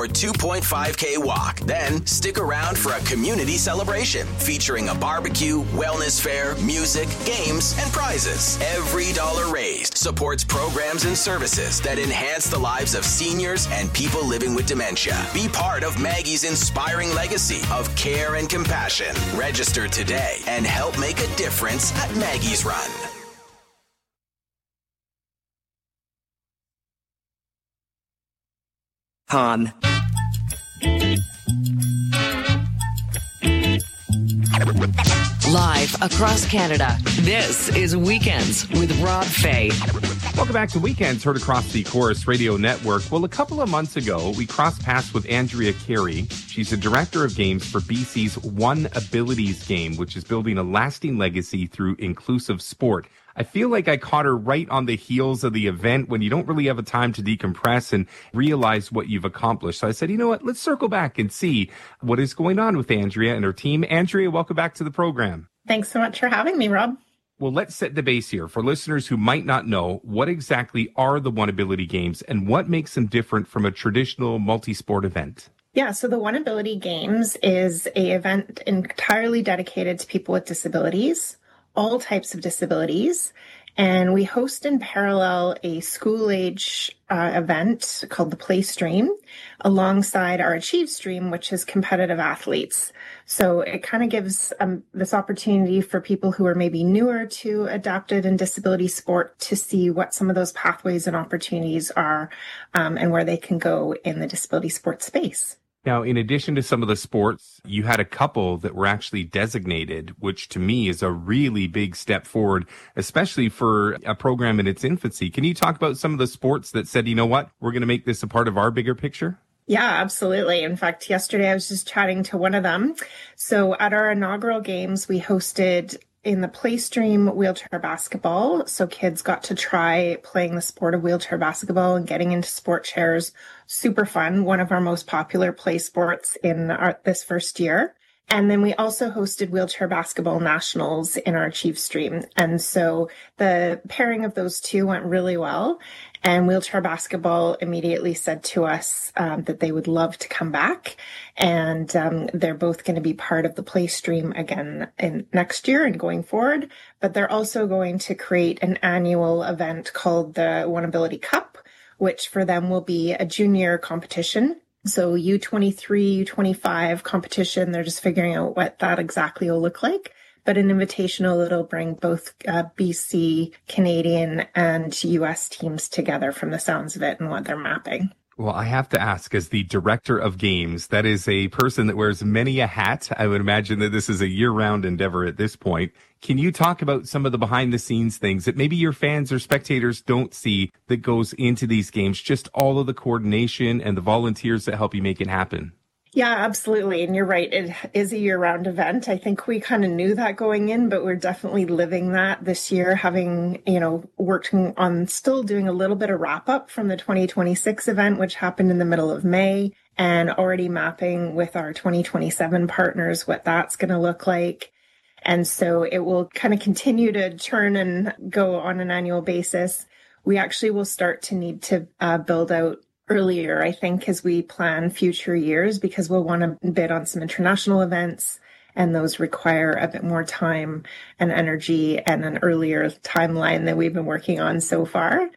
or 2.5K walk. Then stick around for a community celebration featuring a barbecue, wellness fair, music, games, and prizes. Every dollar raised supports programs and services that enhance the lives of seniors and people living with dementia. Be part of Maggie's inspiring legacy of care and compassion. Register today and help make a difference at Maggie's Run. Han. Live across Canada, this is Weekends with Rob Fay. Welcome back to Weekends, heard across the Chorus Radio Network. Well, a couple of months ago, we crossed paths with Andrea Carey. She's the director of games for BC's One Abilities game, which is building a lasting legacy through inclusive sport. I feel like I caught her right on the heels of the event when you don't really have a time to decompress and realize what you've accomplished. So I said, you know what, let's circle back and see what is going on with Andrea and her team. Andrea, welcome back to the program. Thanks so much for having me, Rob. Well, let's set the base here. For listeners who might not know, what exactly are the One Ability Games and what makes them different from a traditional multi-sport event? Yeah, so the One Ability Games is an event entirely dedicated to people with disabilities, all types of disabilities. And we host in parallel a school-age event called the Play Stream alongside our Achieve Stream, which is competitive athletes. So it kind of gives this opportunity for people who are maybe newer to adapted and disability sport to see what some of those pathways and opportunities are and where they can go in the disability sport space. Now, in addition to some of the sports, you had a couple that were actually designated, which to me is a really big step forward, especially for a program in its infancy. Can you talk about some of the sports that said, you know what, we're going to make this a part of our bigger picture? Yeah, absolutely. In fact, yesterday I was just chatting to one of them. So at our inaugural games, we hosted in the Play Stream wheelchair basketball. So kids got to try playing the sport of wheelchair basketball and getting into sport chairs. Super fun. One of our most popular play sports in this first year. And then we also hosted wheelchair basketball nationals in our Achieve Stream. And so the pairing of those two went really well. And wheelchair basketball immediately said to us that they would love to come back. And they're both going to be part of the Play Stream again in next year and going forward. But they're also going to create an annual event called the One Ability Cup, which for them will be a junior competition. So U23, U25 competition, they're just figuring out what that exactly will look like. But an invitational that'll bring both BC, Canadian, and US teams together from the sounds of it and what they're mapping. Well, I have to ask, as the director of games, that is a person that wears many a hat. I would imagine that this is a year-round endeavor at this point. Can you talk about some of the behind-the-scenes things that maybe your fans or spectators don't see that goes into these games, just all of the coordination and the volunteers that help you make it happen? Yeah, absolutely. And you're right. It is a year-round event. I think we kind of knew that going in, but we're definitely living that this year, having, working on still doing a little bit of wrap-up from the 2026 event, which happened in the middle of May, and already mapping with our 2027 partners what that's going to look like. And so it will kind of continue to churn and go on an annual basis. We actually will start to need to build out earlier, I think, as we plan future years, because we'll want to bid on some international events, and those require a bit more time and energy and an earlier timeline than we've been working on so far.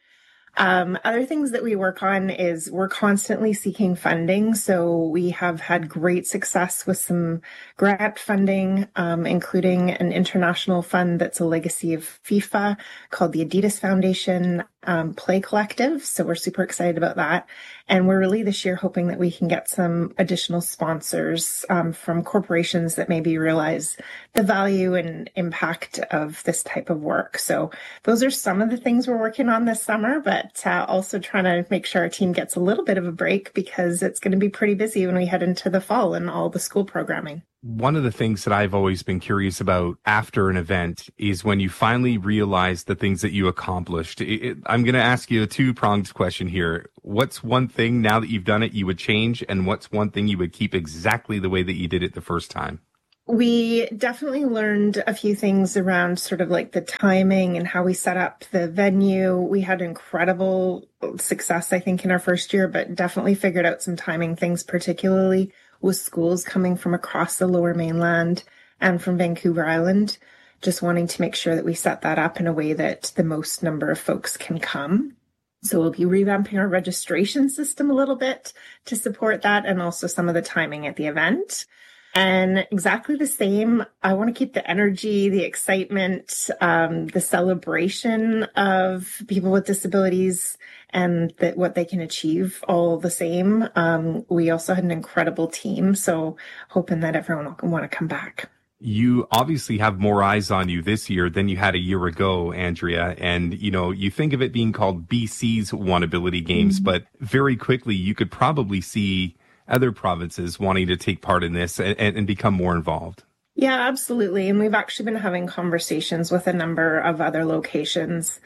Other things that we work on is we're constantly seeking funding. So we have had great success with some grant funding, including an international fund that's a legacy of FIFA called the Adidas Foundation Play Collective. So we're super excited about that. And we're really this year hoping that we can get some additional sponsors from corporations that maybe realize the value and impact of this type of work. So those are some of the things we're working on this summer, but also trying to make sure our team gets a little bit of a break because it's going to be pretty busy when we head into the fall and all the school programming. One of the things that I've always been curious about after an event is when you finally realize the things that you accomplished. I'm going to ask you a two-pronged question here. What's one thing now that you've done it you would change, and what's one thing you would keep exactly the way that you did it the first time? We definitely learned a few things around sort of like the timing and how we set up the venue. We had incredible success, I think, in our first year, but definitely figured out some timing things, particularly with schools coming from across the Lower Mainland and from Vancouver Island, just wanting to make sure that we set that up in a way that the most number of folks can come. So we'll be revamping our registration system a little bit to support that, and also some of the timing at the event. And exactly the same, I want to keep the energy, the excitement, the celebration of people with disabilities and what they can achieve all the same. We also had an incredible team, so hoping that everyone will want to come back. You obviously have more eyes on you this year than you had a year ago, Andrea. And, you think of it being called BC's One Ability Games, but very quickly you could probably see other provinces wanting to take part in this and become more involved. Yeah, absolutely. And we've actually been having conversations with a number of other locations.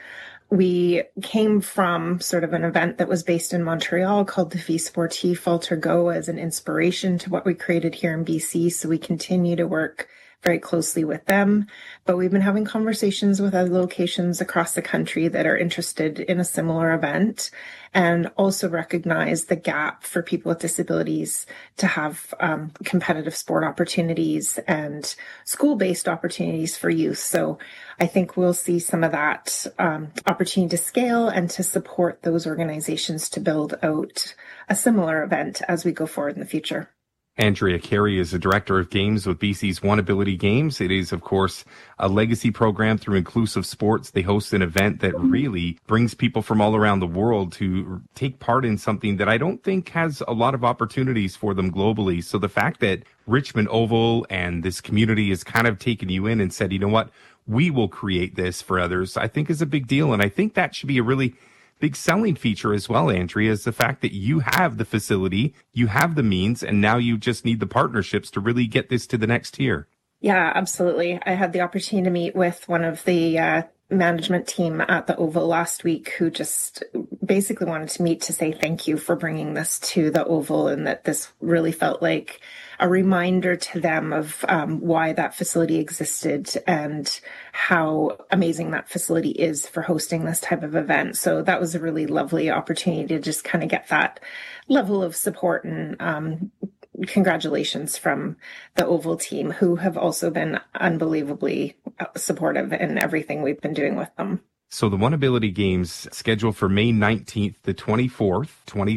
We came from sort of an event that was based in Montreal called Défi Sportif Alter Go as an inspiration to what we created here in BC. So we continue to work very closely with them. But we've been having conversations with other locations across the country that are interested in a similar event, and also recognize the gap for people with disabilities to have competitive sport opportunities and school-based opportunities for youth. So I think we'll see some of that opportunity to scale and to support those organizations to build out a similar event as we go forward in the future. Andrea Carey is the Director of Games with BC's One Ability Games. It is, of course, a legacy program through Inclusive Sports. They host an event that really brings people from all around the world to take part in something that I don't think has a lot of opportunities for them globally. So the fact that Richmond Oval and this community has kind of taken you in and said, you know what, we will create this for others, I think is a big deal. And I think that should be a really big selling feature as well, Andrea, is the fact that you have the facility, you have the means, and now you just need the partnerships to really get this to the next tier. Yeah, absolutely. I had the opportunity to meet with one of the management team at the Oval last week who just basically wanted to meet to say thank you for bringing this to the Oval, and that this really felt like a reminder to them of why that facility existed and how amazing that facility is for hosting this type of event. So that was a really lovely opportunity to just kind of get that level of support and congratulations from the Oval team, who have also been unbelievably supportive in everything we've been doing with them. So the One Ability Games scheduled for May 19th to 24th,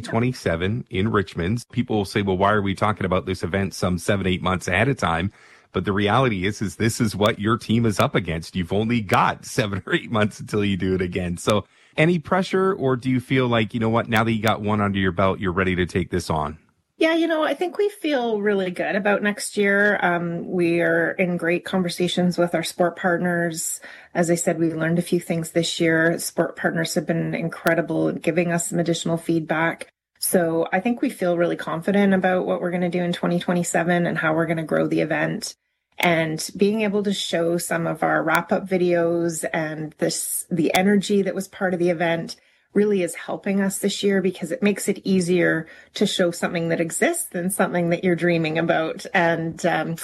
2027 in Richmond. People will say, well, why are we talking about this event some 7-8 months ahead of time? But the reality is this is what your team is up against. You've only got 7 or 8 months until you do it again. So any pressure, or do you feel like, you know what, now that you got one under your belt, you're ready to take this on? Yeah, I think we feel really good about next year. We are in great conversations with our sport partners. As I said, we learned a few things this year. Sport partners have been incredible in giving us some additional feedback. So I think we feel really confident about what we're going to do in 2027 and how we're going to grow the event. And being able to show some of our wrap-up videos and the energy that was part of the event really is helping us this year, because it makes it easier to show something that exists than something that you're dreaming about. And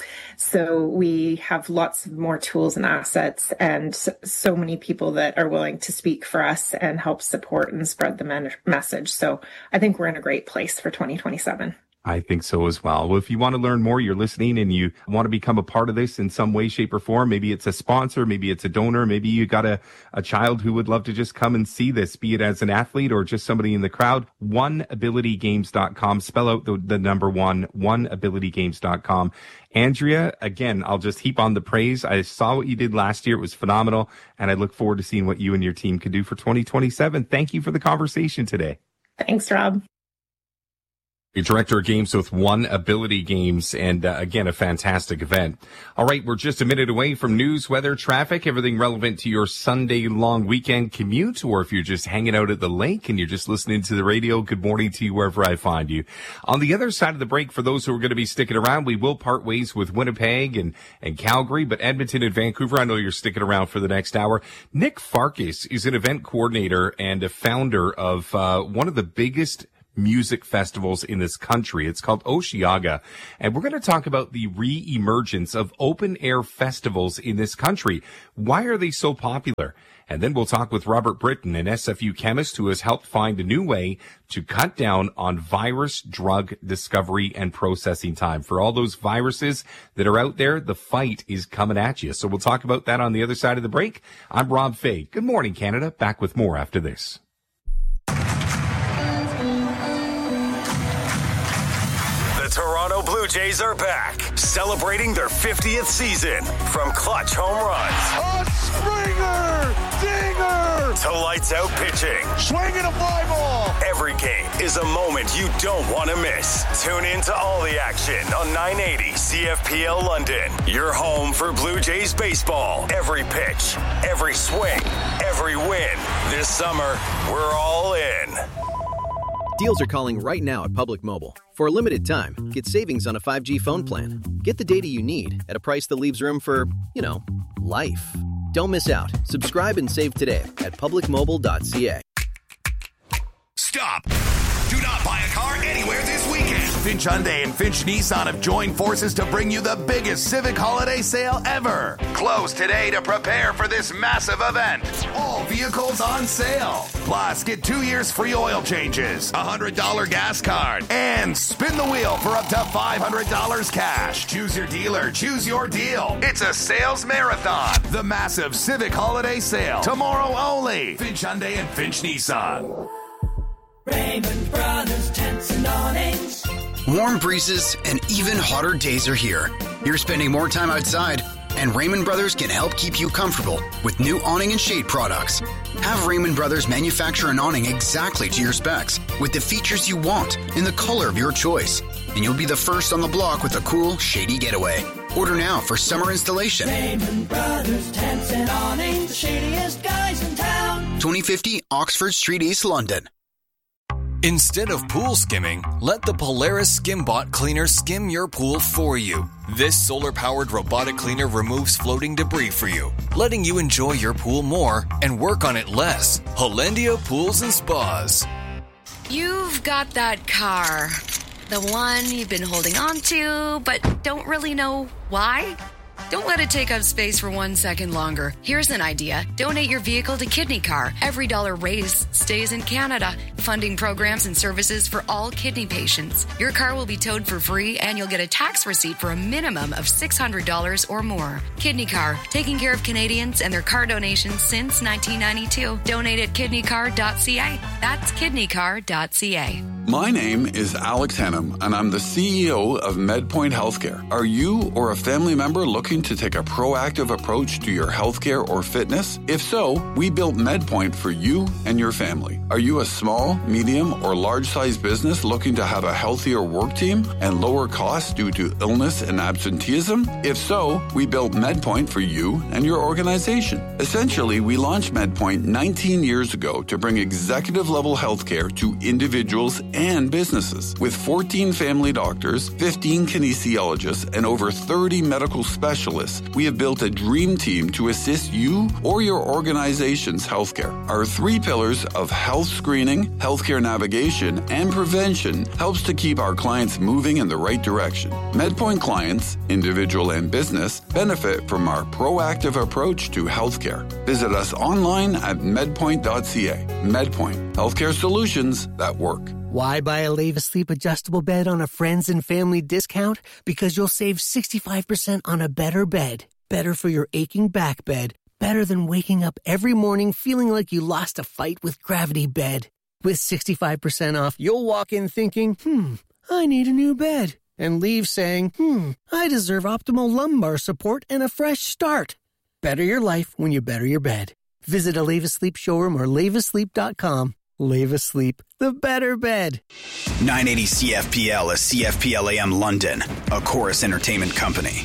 so we have lots of more tools and assets, and so many people that are willing to speak for us and help support and spread the message. So I think we're in a great place for 2027. I think so as well. Well, if you want to learn more, you're listening and you want to become a part of this in some way, shape, or form, maybe it's a sponsor, maybe it's a donor, maybe you got a child who would love to just come and see this, be it as an athlete or just somebody in the crowd, oneabilitygames.com. Spell out the number one, oneabilitygames.com. Andrea, again, I'll just heap on the praise. I saw what you did last year. It was phenomenal. And I look forward to seeing what you and your team can do for 2027. Thank you for the conversation today. Thanks, Rob. Director of Games with One Ability Games, and again, a fantastic event. All right, we're just a minute away from news, weather, traffic, everything relevant to your Sunday long weekend commute, or if you're just hanging out at the lake and you're just listening to the radio, good morning to you wherever I find you. On the other side of the break, for those who are going to be sticking around, we will part ways with Winnipeg and Calgary, but Edmonton and Vancouver, I know you're sticking around for the next hour. Nick Farkas is an event coordinator and a founder of one of the biggest music festivals in this country. It's called Osheaga. And we're going to talk about the re-emergence of open air festivals in this country. Why are they so popular? And then we'll talk with Robert Britton, an SFU chemist who has helped find a new way to cut down on virus drug discovery and processing time. For all those viruses that are out there, the fight is coming at you. So we'll talk about that on the other side of the break. I'm Rob Fay. Good morning, Canada. Back with more after this. Toronto Blue Jays are back, celebrating their 50th season. From clutch home runs, a Springer, dinger, to lights out pitching, swinging a fly ball. Every game is a moment you don't want to miss. Tune in to all the action on 980 CFPL London. Your home for Blue Jays baseball. Every pitch, every swing, every win. This summer, we're all in. Deals are calling right now at Public Mobile. For a limited time, get savings on a 5G phone plan. Get the data you need at a price that leaves room for, life. Don't miss out. Subscribe and save today at publicmobile.ca. Stop! Do not buy a car anywhere this weekend. Finch Hyundai and Finch Nissan have joined forces to bring you the biggest Civic holiday sale ever. Close today to prepare for this massive event. All vehicles on sale. Plus, get 2 years free oil changes, a $100 gas card, and spin the wheel for up to $500 cash. Choose your dealer. Choose your deal. It's a sales marathon. The massive Civic holiday sale. Tomorrow only. Finch Hyundai and Finch Nissan. Raymond Brothers Tents and Awnings. Warm breezes and even hotter days are here. You're spending more time outside, and Raymond Brothers can help keep you comfortable with new awning and shade products. Have Raymond Brothers manufacture an awning exactly to your specs with the features you want in the color of your choice, and you'll be the first on the block with a cool, shady getaway. Order now for summer installation. Raymond Brothers Tents and Awnings, the shadiest guys in town. 2050 Oxford Street, East London. Instead of pool skimming, let the Polaris SkimBot cleaner skim your pool for you. This solar-powered robotic cleaner removes floating debris for you, letting you enjoy your pool more and work on it less. Hollandia Pools and Spas. You've got that car. The one you've been holding on to, but don't really know why? Don't let it take up space for 1 second longer. Here's an idea. Donate your vehicle to Kidney Car. Every dollar raised stays in Canada, funding programs and services for all kidney patients. Your car will be towed for free, and you'll get a tax receipt for a minimum of $600 or more. Kidney Car, taking care of Canadians and their car donations since 1992. Donate at kidneycar.ca. That's kidneycar.ca. My name is Alex Hennum, and I'm the CEO of MedPoint Healthcare. Are you or a family member looking to take a proactive approach to your healthcare or fitness? If so, we built MedPoint for you and your family. Are you a small, medium, or large-sized business looking to have a healthier work team and lower costs due to illness and absenteeism? If so, we built MedPoint for you and your organization. Essentially, we launched MedPoint 19 years ago to bring executive-level healthcare to individuals and businesses. With 14 family doctors, 15 kinesiologists, and over 30 medical specialists, we have built a dream team to assist you or your organization's healthcare. Our 3 pillars of health screening, healthcare navigation, and prevention helps to keep our clients moving in the right direction. MedPoint clients, individual and business, benefit from our proactive approach to healthcare. Visit us online at medpoint.ca. MedPoint, healthcare solutions that work. Why buy a Leva Sleep adjustable bed on a friends and family discount? Because you'll save 65% on a better bed. Better for your aching back bed. Better than waking up every morning feeling like you lost a fight with Gravity Bed. With 65% off, you'll walk in thinking, I need a new bed. And leave saying, I deserve optimal lumbar support and a fresh start. Better your life when you better your bed. Visit a Leva Sleep showroom or levasleep.com. Leva Sleep, the better bed. 980 CFPL is CFPL AM London, a Chorus Entertainment company.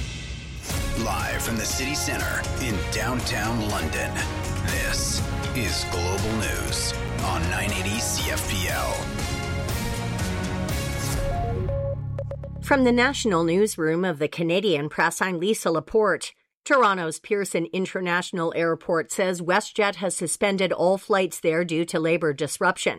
Live from the city center in downtown London, this is Global News on 980 CFPL. From the national newsroom of the Canadian Press, I'm Lisa Laporte. Toronto's Pearson International Airport says WestJet has suspended all flights there due to labor disruption.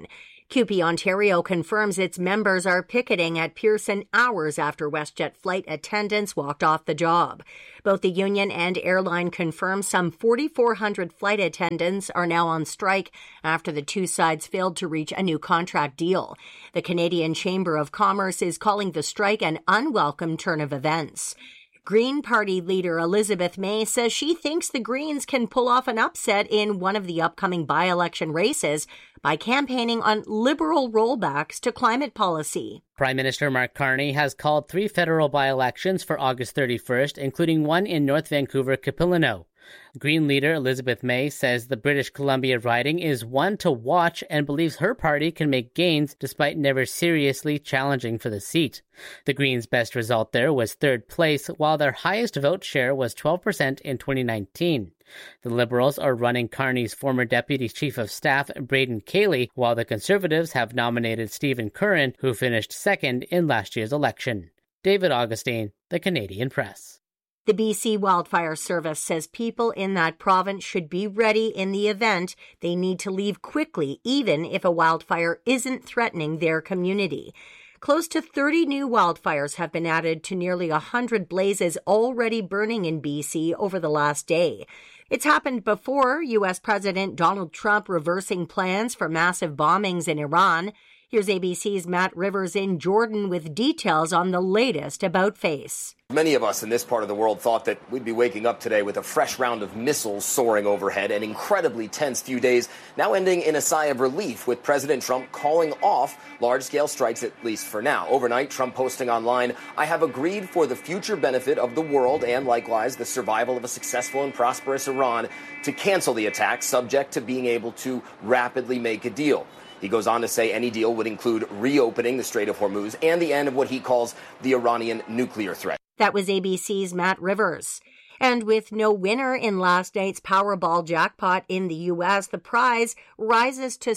CUPE Ontario confirms its members are picketing at Pearson hours after WestJet flight attendants walked off the job. Both the union and airline confirm some 4,400 flight attendants are now on strike after the two sides failed to reach a new contract deal. The Canadian Chamber of Commerce is calling the strike an unwelcome turn of events. Green Party leader Elizabeth May says she thinks the Greens can pull off an upset in one of the upcoming by-election races by campaigning on liberal rollbacks to climate policy. Prime Minister Mark Carney has called 3 federal by-elections for August 31st, including one in North Vancouver, Capilano. Green leader Elizabeth May says the British Columbia riding is one to watch and believes her party can make gains despite never seriously challenging for the seat. The Greens' best result there was 3rd place, while their highest vote share was 12% in 2019. The Liberals are running Carney's former Deputy Chief of Staff, Braden Cayley, while the Conservatives have nominated Stephen Curran, who finished 2nd in last year's election. David Augustine, The Canadian Press. The BC Wildfire Service says people in that province should be ready in the event they need to leave quickly, even if a wildfire isn't threatening their community. Close to 30 new wildfires have been added to nearly 100 blazes already burning in BC over the last day. It's happened before, U.S. President Donald Trump reversing plans for massive bombings in Iran. Here's ABC's Matt Rivers in Jordan with details on the latest about-face. Many of us in this part of the world thought that we'd be waking up today with a fresh round of missiles soaring overhead, an incredibly tense few days now ending in a sigh of relief with President Trump calling off large-scale strikes, at least for now. Overnight, Trump posting online, "I have agreed for the future benefit of the world and likewise the survival of a successful and prosperous Iran to cancel the attack, subject to being able to rapidly make a deal." He goes on to say any deal would include reopening the Strait of Hormuz and the end of what he calls the Iranian nuclear threat. That was ABC's Matt Rivers. And with no winner in last night's Powerball jackpot in the U.S., the prize rises to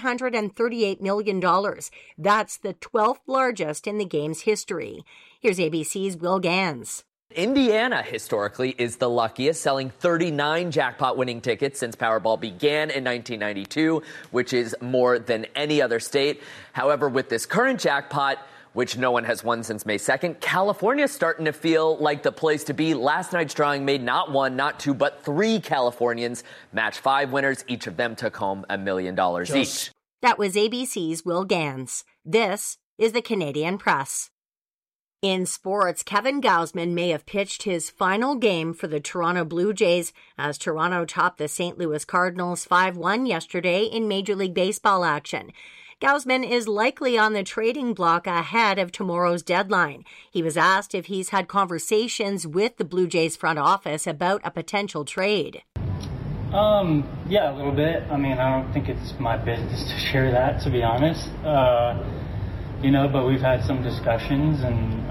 $738 million. That's the 12th largest in the game's history. Here's ABC's Will Gans. Indiana, historically, is the luckiest, selling 39 jackpot-winning tickets since Powerball began in 1992, which is more than any other state. However, with this current jackpot, which no one has won since May 2nd, California's starting to feel like the place to be. Last night's drawing made not 1, not 2, but 3 Californians match 5 winners. Each of them took home $1 million each. That was ABC's Will Gans. This is the Canadian Press. In sports, Kevin Gausman may have pitched his final game for the Toronto Blue Jays as Toronto topped the St. Louis Cardinals 5-1 yesterday in Major League Baseball action. Gausman is likely on the trading block ahead of tomorrow's deadline. He was asked if he's had conversations with the Blue Jays front office about a potential trade. Yeah, a little bit. I mean, I don't think it's my business to share that, to be honest. But we've had some discussions and,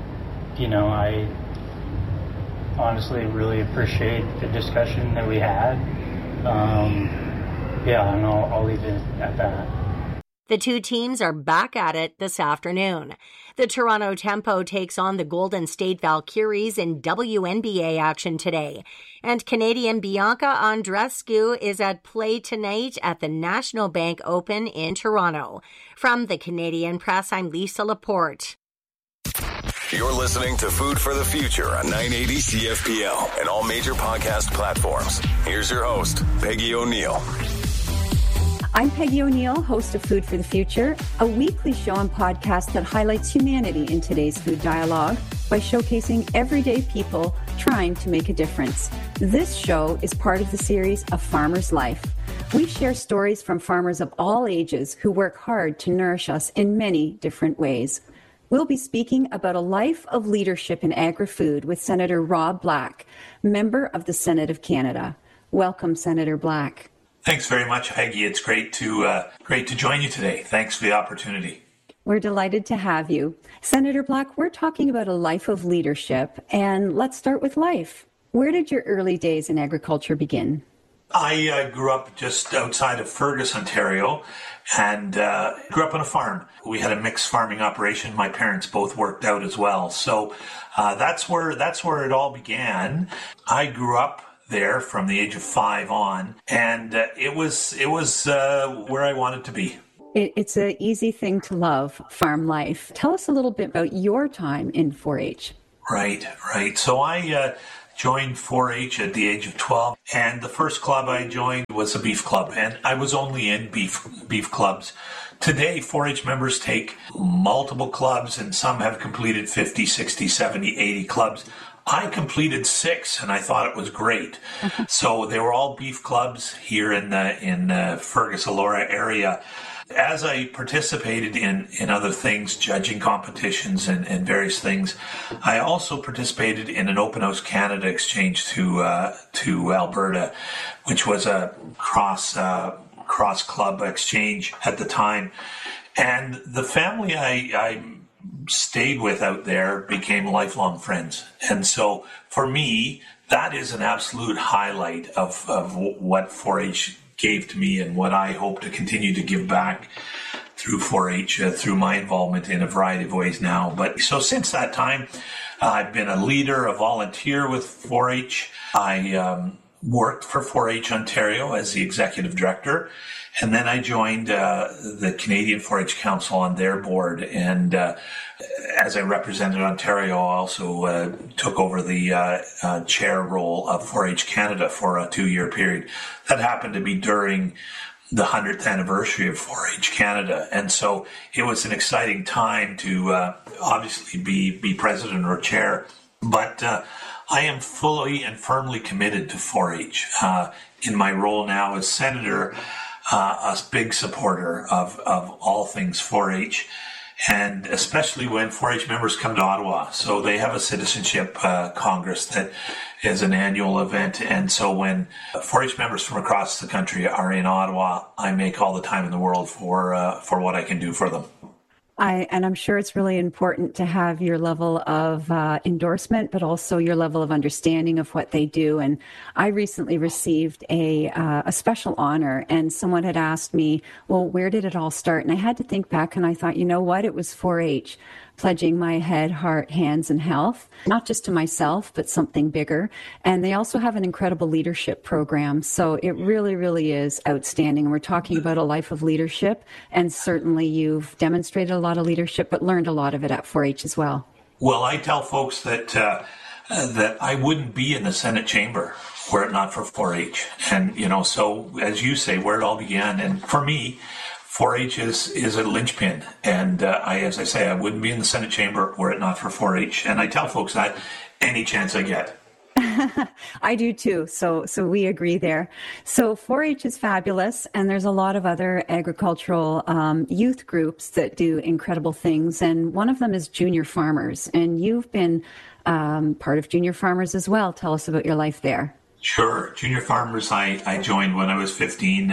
I honestly really appreciate the discussion that we had. And I'll leave it at that. The two teams are back at it this afternoon. The Toronto Tempo takes on the Golden State Valkyries in WNBA action today. And Canadian Bianca Andreescu is at play tonight at the National Bank Open in Toronto. From the Canadian Press, I'm Lisa Laporte. You're listening to Food for the Future on 980 CFPL and all major podcast platforms. Here's your host, Peggy O'Neill. I'm Peggy O'Neill, host of Food for the Future, a weekly show and podcast that highlights humanity in today's food dialogue by showcasing everyday people trying to make a difference. This show is part of the series A Farmer's Life. We share stories from farmers of all ages who work hard to nourish us in many different ways. We'll be speaking about a life of leadership in agri-food with Senator Rob Black, member of the Senate of Canada. Welcome, Senator Black. Thanks very much, Peggy. It's great to join you today. Thanks for the opportunity. We're delighted to have you. Senator Black, we're talking about a life of leadership, and let's start with life. Where did your early days in agriculture begin? I grew up just outside of Fergus, Ontario, and grew up on a farm. We had a mixed farming operation. My parents both worked out as well. So that's where it all began. I grew up there from the age of 5 on, and it was where I wanted to be. It's an easy thing to love, farm life. Tell us a little bit about your time in 4-H. Right. So I joined 4-H at the age of 12, and the first club I joined was a beef club, and I was only in beef clubs. Today, 4-H members take multiple clubs, and some have completed 50, 60, 70, 80 clubs. I completed 6, and I thought it was great. So they were all beef clubs here in the Fergus Elora area. As I participated in other things, judging competitions and various things, I also participated in an Open House Canada exchange to Alberta, which was a cross club exchange at the time. And the family I stayed with out there became lifelong friends. And so for me, that is an absolute highlight of what 4-H gave to me and what I hope to continue to give back through 4-H, through my involvement in a variety of ways now. But so since that time, I've been a leader, a volunteer with 4-H. I worked for 4-H Ontario as the executive director. And then I joined the Canadian 4-H Council on their board. And as I represented Ontario, I also took over the chair role of 4-H Canada for a 2-year period. That happened to be during the 100th anniversary of 4-H Canada. And so it was an exciting time to obviously be president or chair. But I am fully and firmly committed to 4-H. In my role now as senator, a big supporter of all things 4-H, and especially when 4-H members come to Ottawa. So they have a citizenship congress that is an annual event. And so when 4-H members from across the country are in Ottawa, I make all the time in the world for what I can do for them. And I'm sure it's really important to have your level of endorsement, but also your level of understanding of what they do. And I recently received a special honor, and someone had asked me, well, where did it all start? And I had to think back, and I thought, you know what? It was 4-H. Pledging my head, heart, hands, and health, not just to myself, but something bigger. And they also have an incredible leadership program. So it really, really is outstanding. And we're talking about a life of leadership. And certainly you've demonstrated a lot of leadership, but learned a lot of it at 4-H as well. Well, I tell folks that I wouldn't be in the Senate chamber were it not for 4-H. And, so as you say, where it all began. And for me, 4-H is a linchpin, and as I say, I wouldn't be in the Senate chamber were it not for 4-H. And I tell folks that any chance I get. I do too. So we agree there. So 4-H is fabulous, and there's a lot of other agricultural youth groups that do incredible things, and one of them is Junior Farmers, and you've been part of Junior Farmers as well. Tell us about your life there. Sure. Junior Farmers, I joined when I was 15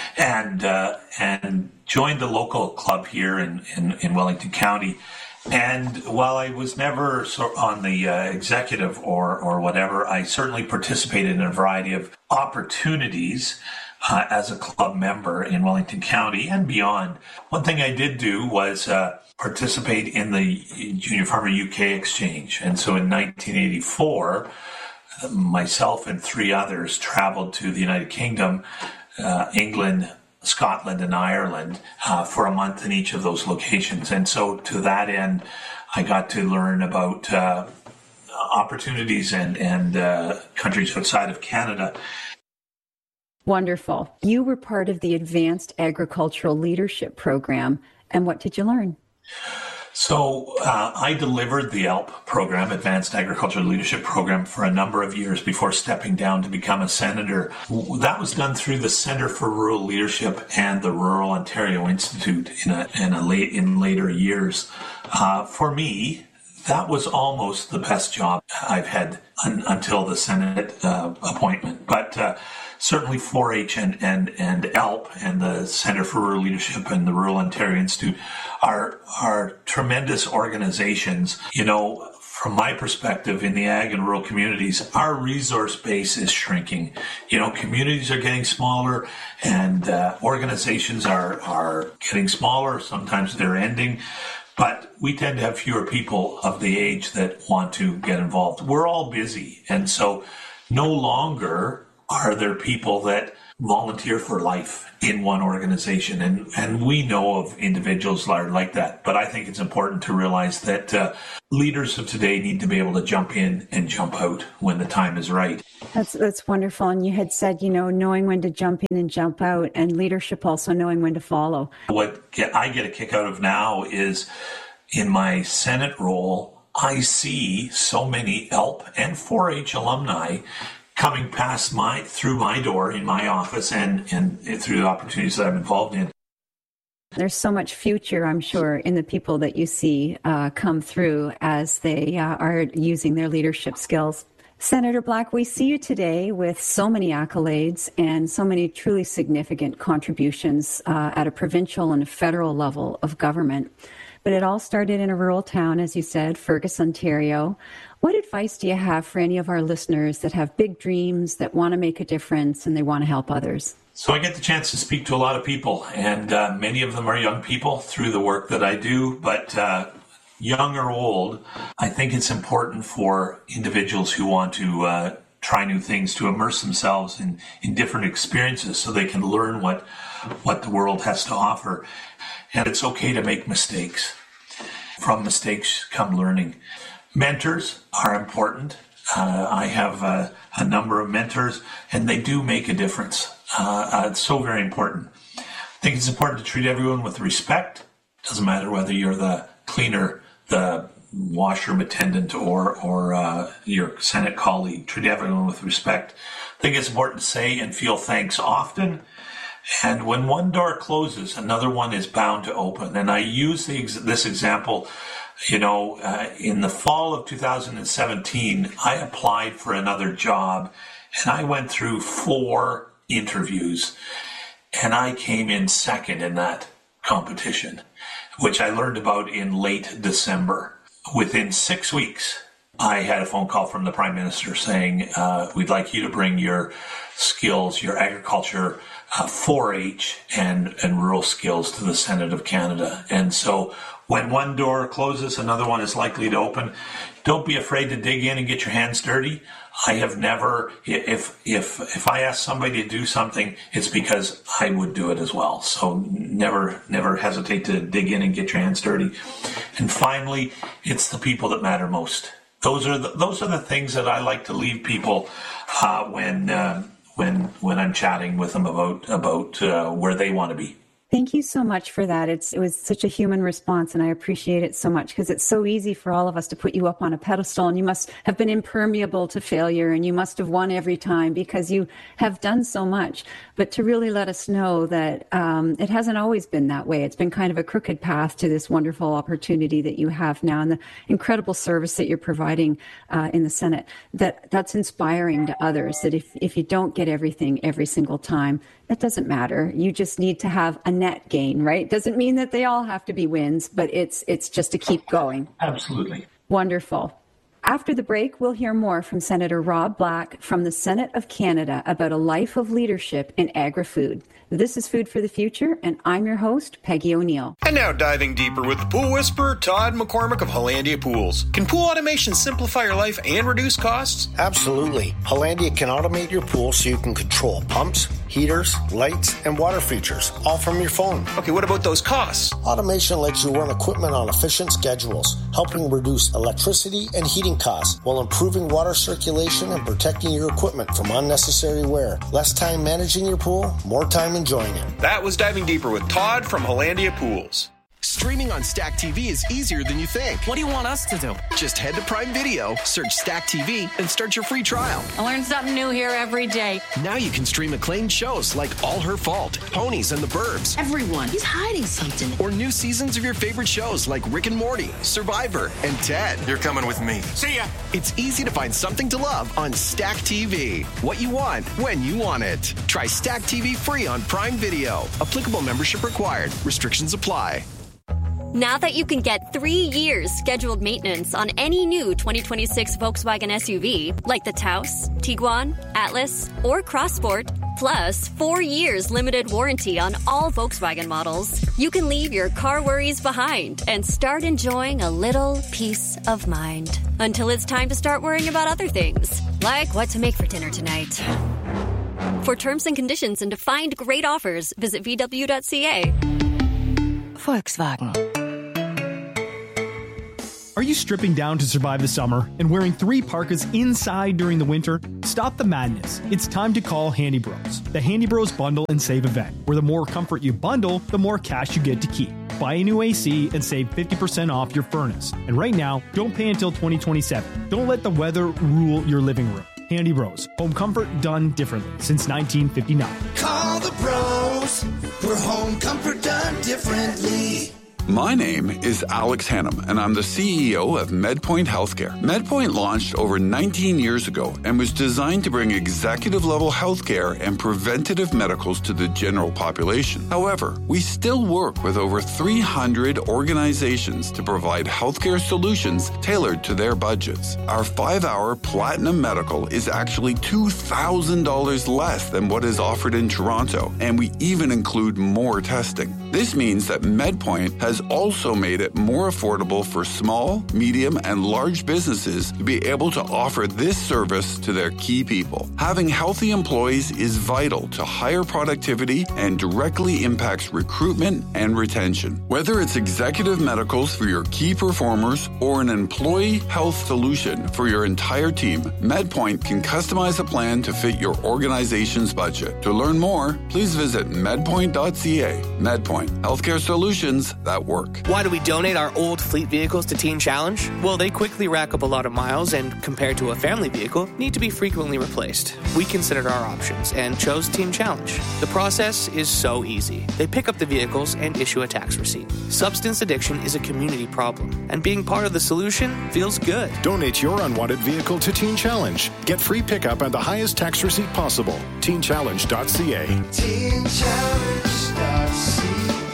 and joined the local club here in Wellington County. And while I was never on the executive or whatever, I certainly participated in a variety of opportunities as a club member in Wellington County and beyond. One thing I did do was participate in the Junior Farmer UK Exchange. And so in 1984, myself and 3 others traveled to the United Kingdom, England, Scotland, and Ireland for a month in each of those locations. And so to that end, I got to learn about opportunities and countries outside of Canada. Wonderful. You were part of the Advanced Agricultural Leadership Program. And what did you learn? So I delivered the ALP program, Advanced Agricultural Leadership Program, for a number of years before stepping down to become a senator. That was done through the Centre for Rural Leadership and the Rural Ontario Institute in later years. For me, that was almost the best job I've had until the Senate appointment. But certainly 4-H and ALP and the Centre for Rural Leadership and the Rural Ontario Institute are tremendous organizations. From my perspective in the ag and rural communities, our resource base is shrinking. Communities are getting smaller and organizations are getting smaller. Sometimes they're ending. But we tend to have fewer people of the age that want to get involved. We're all busy. And so no longer are there people that volunteer for life in one organization. And we know of individuals like that. But I think it's important to realize that leaders of today need to be able to jump in and jump out when the time is right. That's wonderful. And you had said, knowing when to jump in and jump out, and leadership also knowing when to follow. What I get a kick out of now is in my Senate role, I see so many ELP and 4-H alumni coming past through my door in my office and through the opportunities that I'm involved in. There's so much future, I'm sure, in the people that you see come through as they are using their leadership skills. Senator Black, we see you today with so many accolades and so many truly significant contributions at a provincial and a federal level of government. But it all started in a rural town, as you said, Fergus, Ontario. What advice do you have for any of our listeners that have big dreams, that want to make a difference, and they want to help others? So I get the chance to speak to a lot of people, and many of them are young people through the work that I do, but young or old, I think it's important for individuals who want to try new things to immerse themselves in different experiences so they can learn what the world has to offer. And it's okay to make mistakes. From mistakes come learning. Mentors are important. I have a number of mentors, and they do make a difference. It's so very important. I think it's important to treat everyone with respect. Doesn't matter whether you're the cleaner, the washroom attendant, or your Senate colleague. Treat everyone with respect. I think it's important to say and feel thanks often. And when one door closes, another one is bound to open. And I use this example, in the fall of 2017, I applied for another job, and I went through 4 interviews, and I came in second in that competition, which I learned about in late December. Within 6 weeks, I had a phone call from the Prime Minister saying, we'd like you to bring your skills, your agriculture, 4-H and rural skills to the Senate of Canada. And so when one door closes, another one is likely to open. Don't be afraid to dig in and get your hands dirty. I have never, if I ask somebody to do something, it's because I would do it as well. So never hesitate to dig in and get your hands dirty. And finally, it's the people that matter most. Those are the things that I like to leave people when I'm chatting with them about where they want to be. Thank you so much for that. It was such a human response, and I appreciate it so much, because it's so easy for all of us to put you up on a pedestal, and you must have been impermeable to failure, and you must have won every time because you have done so much. But to really let us know that it hasn't always been that way. It's been kind of a crooked path to this wonderful opportunity that you have now, and the incredible service that you're providing in the Senate. That's inspiring to others, that if you don't get everything every single time, that doesn't matter. You just need to have a net gain, right? Doesn't mean that they all have to be wins, but it's just to keep going. Absolutely. Wonderful. After the break, we'll hear more from Senator Rob Black from the Senate of Canada about a life of leadership in agri-food. This is Food for the Future, and I'm your host, Peggy O'Neill. And now diving deeper with the pool whisperer, Todd McCormick of Hollandia Pools. Can pool automation simplify your life and reduce costs? Absolutely. Hollandia can automate your pool so you can control pumps, heaters, lights, and water features, all from your phone. Okay, what about those costs? Automation lets you run equipment on efficient schedules, helping reduce electricity and heating costs while improving water circulation and protecting your equipment from unnecessary wear. Less time managing your pool, more time enjoying it. That was Diving Deeper with Todd from Hollandia Pools. Streaming on Stack TV is easier than you think. What do you want us to do? Just head to Prime Video, search Stack TV, and start your free trial. I learn something new here every day. Now you can stream acclaimed shows like All Her Fault, Ponies and the Burbs. Everyone, he's hiding something. Or new seasons of your favorite shows like Rick and Morty, Survivor, and Ted. You're coming with me. See ya! It's easy to find something to love on Stack TV. What you want, when you want it. Try Stack TV free on Prime Video. Applicable membership required. Restrictions apply. Now that you can get 3 years scheduled maintenance on any new 2026 Volkswagen SUV, like the Taos, Tiguan, Atlas, or Crossport, plus 4 years limited warranty on all Volkswagen models, you can leave your car worries behind and start enjoying a little peace of mind. Until it's time to start worrying about other things, like what to make for dinner tonight. For terms and conditions and to find great offers, visit VW.ca. Volkswagen. Are you stripping down to survive the summer and wearing 3 parkas inside during the winter? Stop the madness. It's time to call Handy Bros. The Handy Bros Bundle and Save event, where the more comfort you bundle, the more cash you get to keep. Buy a new AC and save 50% off your furnace. And right now, don't pay until 2027. Don't let the weather rule your living room. Handy Bros. Home comfort done differently since 1959. Call the bros for home comfort done differently. My name is Alex Hannum, and I'm the CEO of MedPoint Healthcare. MedPoint launched over 19 years ago and was designed to bring executive-level healthcare and preventative medicals to the general population. However, we still work with over 300 organizations to provide healthcare solutions tailored to their budgets. Our 5-hour Platinum Medical is actually $2,000 less than what is offered in Toronto, and we even include more testing. This means that MedPoint has also made it more affordable for small, medium, and large businesses to be able to offer this service to their key people. Having healthy employees is vital to higher productivity and directly impacts recruitment and retention. Whether it's executive medicals for your key performers or an employee health solution for your entire team, MedPoint can customize a plan to fit your organization's budget. To learn more, please visit medpoint.ca. MedPoint, healthcare solutions that work. Why do we donate our old fleet vehicles to Teen Challenge? Well, they quickly rack up a lot of miles and, compared to a family vehicle, need to be frequently replaced. We considered our options and chose Teen Challenge. The process is so easy. They pick up the vehicles and issue a tax receipt. Substance addiction is a community problem, and being part of the solution feels good. Donate your unwanted vehicle to Teen Challenge. Get free pickup and the highest tax receipt possible. TeenChallenge.ca. TeenChallenge.ca.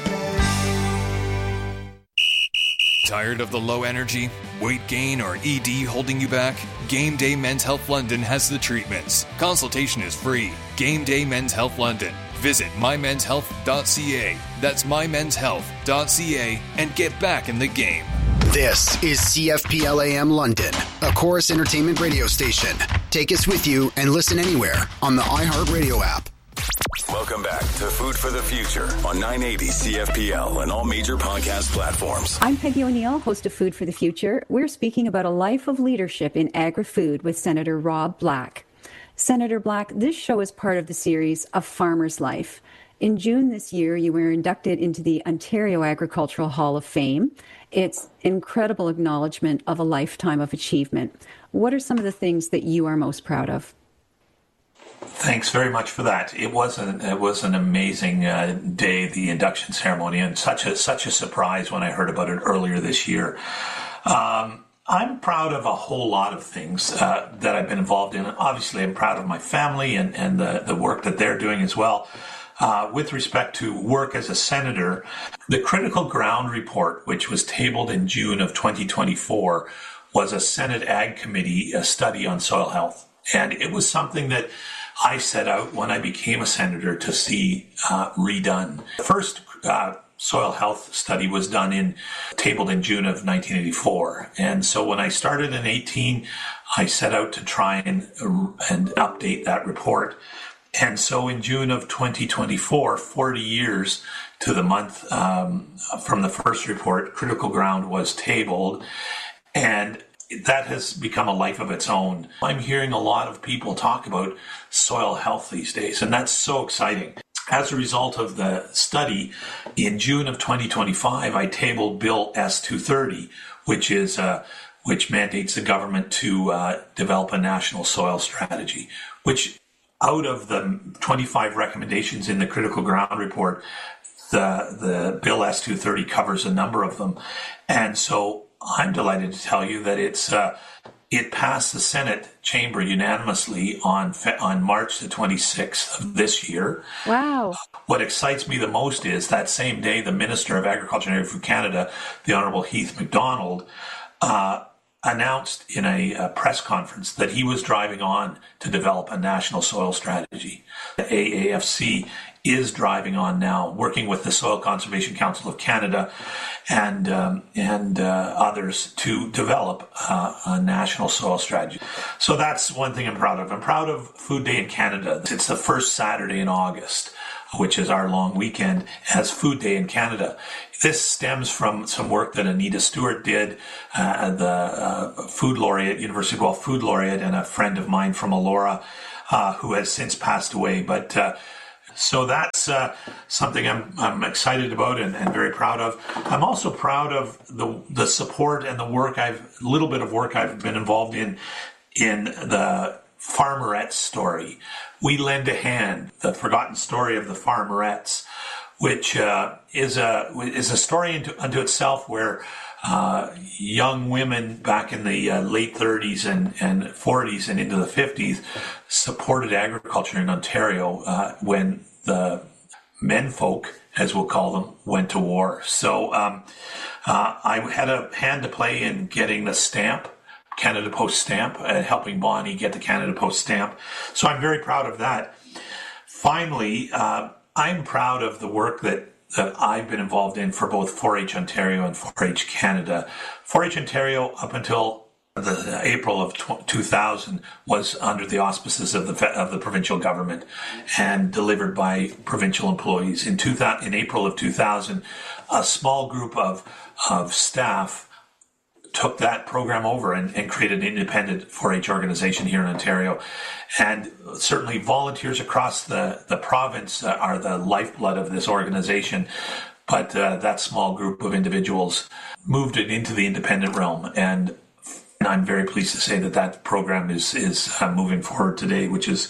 Tired of the low energy, weight gain, or ED holding you back? Game Day Men's Health London has the treatments. Consultation is free. Game Day Men's Health London. Visit mymenshealth.ca. That's mymenshealth.ca and get back in the game. This is CFPLAM London, a Chorus Entertainment radio station. Take us with you and listen anywhere on the iHeartRadio app. Welcome back to Food for the Future on 980 CFPL and all major podcast platforms. I'm Peggy O'Neill, host of Food for the Future. We're speaking about a life of leadership in agri-food with Senator Rob Black. Senator Black, this show is part of the series A Farmer's Life. In June this year, you were inducted into the Ontario Agricultural Hall of Fame. It's incredible acknowledgement of a lifetime of achievement. What are some of the things that you are most proud of? Thanks very much for that. It was an amazing day, the induction ceremony, and such a surprise when I heard about it earlier this year. I'm proud of a whole lot of things that I've been involved in. Obviously, I'm proud of my family and the work that they're doing as well. With respect to work as a senator, the Critical Ground Report, which was tabled in June of 2024, was a Senate Ag Committee study on soil health. And it was something that I set out when I became a senator to see redone. The first soil health study was tabled in June of 1984. And so when I started in 18, I set out to try and update that report. And so in June of 2024, 40 years to the month from the first report, Critical Ground was tabled. And that has become a life of its own. I'm hearing a lot of people talk about soil health these days, and that's so exciting. As a result of the study, in June of 2025, I tabled Bill S-230, which mandates the government to develop a national soil strategy, which out of the 25 recommendations in the Critical Ground Report, the Bill S-230 covers a number of them. And so I'm delighted to tell you that it passed the Senate chamber unanimously on March the 26th of this year. Wow. What excites me the most is that same day, the Minister of Agriculture and Agri-Food Canada, the Honourable Heath MacDonald, announced in a press conference that he was driving on to develop a national soil strategy. The AAFC is driving on now, working with the Soil Conservation Council of Canada and others to develop a national soil strategy. So that's one thing I'm proud of. I'm proud of Food Day in Canada. It's the first Saturday in August, which is our long weekend, as Food Day in Canada. This stems from some work that Anita Stewart did, the food laureate, University of Guelph food laureate, and a friend of mine from Elora, who has since passed away. But so that's something I'm excited about and very proud of. I'm also proud of the support and the work little bit of work I've been involved in the Farmerettes story. We Lend a Hand, the forgotten story of the Farmerettes, which is a story unto itself, where young women back in the late 30s and 40s and into the 50s supported agriculture in Ontario when the menfolk, as we'll call them, went to war. So I had a hand to play in getting the stamp, Canada Post stamp, helping Bonnie get the Canada Post stamp. So I'm very proud of that. Finally, I'm proud of the work that I've been involved in for both 4-H Ontario and 4-H Canada. 4-H Ontario, up until the April of 2000, was under the auspices of the provincial government and delivered by provincial employees. In April of 2000, a small group of staff took that program over and created an independent 4-H organization here in Ontario. And certainly volunteers across the province are the lifeblood of this organization. But that small group of individuals moved it into the independent realm. And I'm very pleased to say that program is moving forward today, which is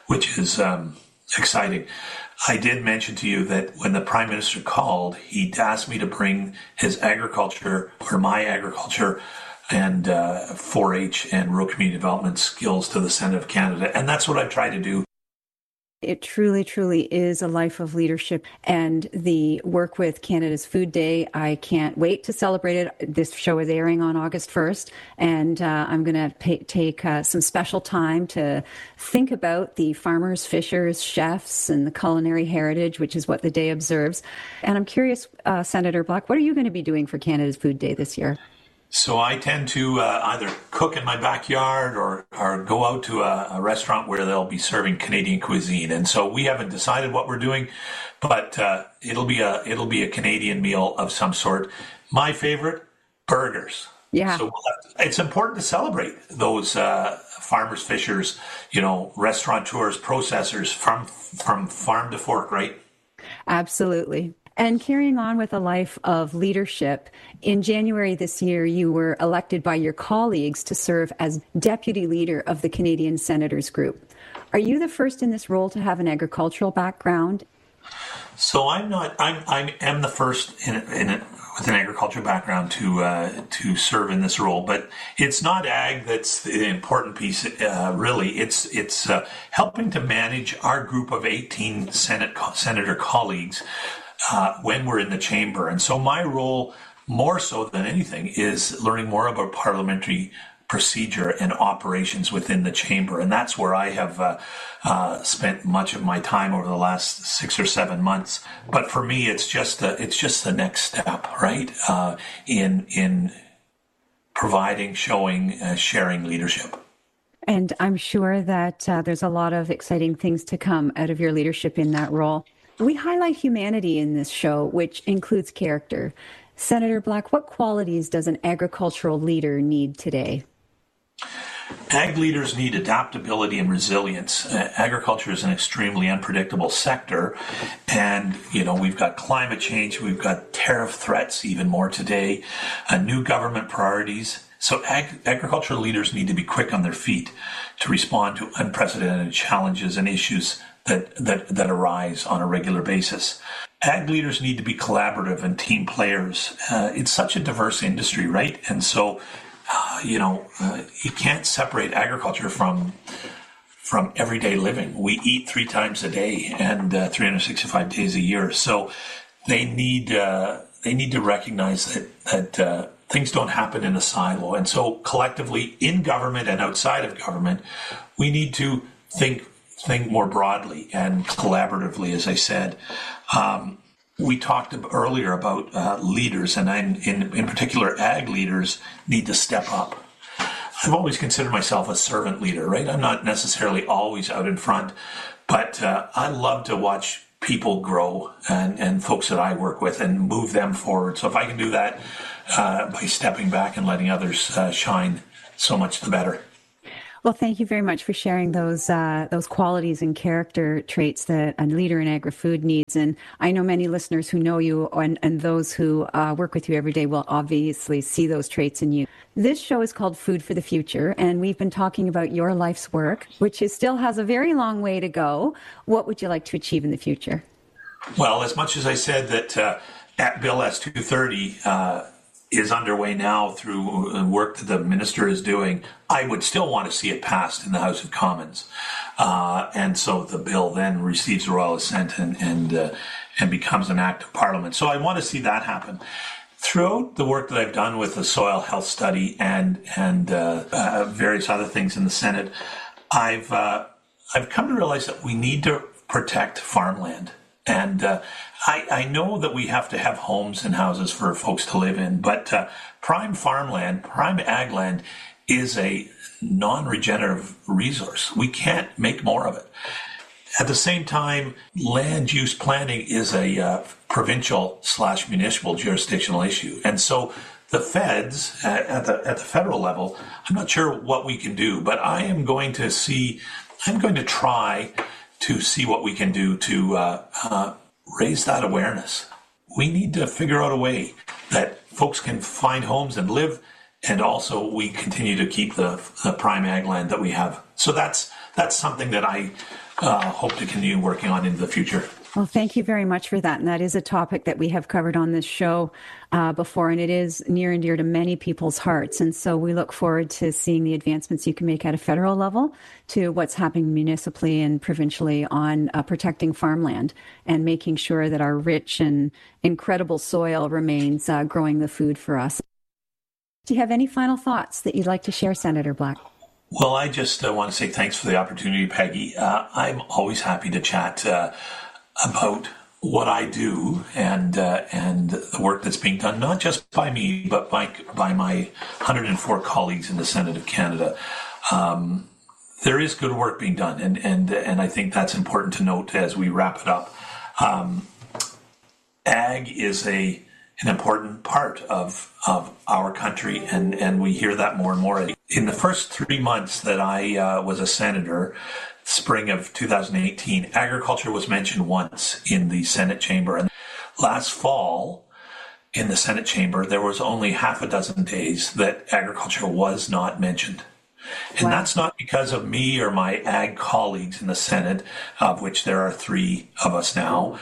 exciting. I did mention to you that when the Prime Minister called, he asked me to bring his agriculture, or my agriculture, and 4-H and rural community development skills to the Senate of Canada. And that's what I've tried to do. It truly, truly is a life of leadership, and the work with Canada's Food Day, I can't wait to celebrate it. This show is airing on August 1st, and I'm going to take some special time to think about the farmers, fishers, chefs, and the culinary heritage, which is what the day observes. And I'm curious, Senator Black, what are you going to be doing for Canada's Food Day this year? So I tend to either cook in my backyard or go out to a restaurant where they'll be serving Canadian cuisine. And so we haven't decided what we're doing, but it'll be a Canadian meal of some sort. My favorite, burgers. Yeah. So it's important to celebrate those farmers, fishers, restaurateurs, processors from farm to fork, right? Absolutely. And carrying on with a life of leadership, in January this year, you were elected by your colleagues to serve as deputy leader of the Canadian Senators Group. Are you the first in this role to have an agricultural background? So I am the first with an agricultural background to serve in this role, but it's not ag that's the important piece. Really, it's helping to manage our group of 18 senator colleagues when we're in the chamber. And so my role, more so than anything, is learning more about parliamentary procedure and operations within the chamber. And that's where I have spent much of my time over the last 6 or 7 months. But for me, it's just the next step, right? In providing, showing, sharing leadership. And I'm sure that there's a lot of exciting things to come out of your leadership in that role. We highlight humanity in this show, which includes character. Senator Black, what qualities does an agricultural leader need today? Ag leaders need adaptability and resilience. Agriculture is an extremely unpredictable sector. And, we've got climate change, we've got tariff threats even more today, new government priorities. So agricultural leaders need to be quick on their feet to respond to unprecedented challenges and issues that arise on a regular basis. Ag leaders need to be collaborative and team players. It's such a diverse industry, right? And so, you can't separate agriculture from everyday living. We eat 3 times a day and 365 days a year. So they need to recognize that things don't happen in a silo. And so collectively, in government and outside of government, we need to think think more broadly and collaboratively, as I said. We talked earlier about leaders, and in particular, ag leaders need to step up. I've always considered myself a servant leader, right? I'm not necessarily always out in front, but I love to watch people grow and folks that I work with and move them forward. So if I can do that by stepping back and letting others shine, so much the better. Well, thank you very much for sharing those qualities and character traits that a leader in agri-food needs. And I know many listeners who know you and those who work with you every day will obviously see those traits in you. This show is called Food for the Future, and we've been talking about your life's work, which still has a very long way to go. What would you like to achieve in the future? Well, as much as I said that at Bill S-230 is underway now through work that the minister is doing, I would still want to see it passed in the House of Commons. And so the bill then receives royal assent and becomes an act of Parliament. So I want to see that happen. Throughout the work that I've done with the soil health study and various other things in the Senate, I've come to realize that we need to protect farmland. And I know that we have to have homes and houses for folks to live in, but prime farmland, prime ag land is a non-regenerative resource. We can't make more of it. At the same time, land use planning is a provincial/municipal jurisdictional issue. And so the feds at the federal level, I'm not sure what we can do, but I'm going to try to see what we can do to raise that awareness. We need to figure out a way that folks can find homes and live, and also we continue to keep the prime ag land that we have. So that's something that I hope to continue working on in the future. Well, thank you very much for that. And that is a topic that we have covered on this show before, and it is near and dear to many people's hearts. And so we look forward to seeing the advancements you can make at a federal level to what's happening municipally and provincially on protecting farmland and making sure that our rich and incredible soil remains growing the food for us. Do you have any final thoughts that you'd like to share, Senator Black? Well, I just want to say thanks for the opportunity, Peggy. I'm always happy to chat about what I do and the work that's being done, not just by me, but by my 104 colleagues in the Senate of Canada. There is good work being done, and I think that's important to note as we wrap it up. Ag is an important part of our country, and we hear that more and more. In the first 3 months that I was a senator, spring of 2018, agriculture was mentioned once in the Senate chamber. And last fall, in the Senate chamber, there was only half a dozen days that agriculture was not mentioned. And that's not because of me or my ag colleagues in the Senate, of which there are 3 of us now.